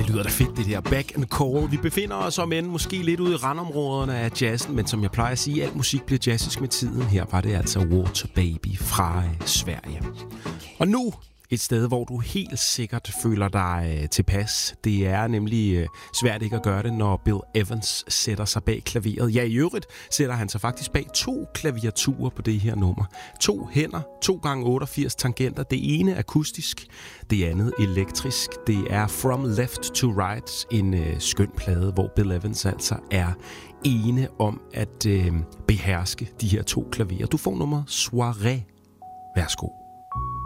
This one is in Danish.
lyder da fedt, det der Back and Call. Vi befinder os om end måske lidt ude i randområderne af jazzen, men som jeg plejer at sige, al musik bliver jazzisk med tiden. Her var det altså Water Baby fra Sverige. Og nu et sted, hvor du helt sikkert føler dig tilpas. Det er nemlig svært ikke at gøre det, når Bill Evans sætter sig bag klaveret. Ja, i øvrigt sætter han sig faktisk bag 2 klaviaturer på det her nummer. 2 hænder, 2x88 tangenter. Det ene akustisk, det andet elektrisk. Det er From Left to Right, en skøn plade, hvor Bill Evans altså er ene om at beherske de her 2 klaverer. Du får nummer Soirée. Værsgo.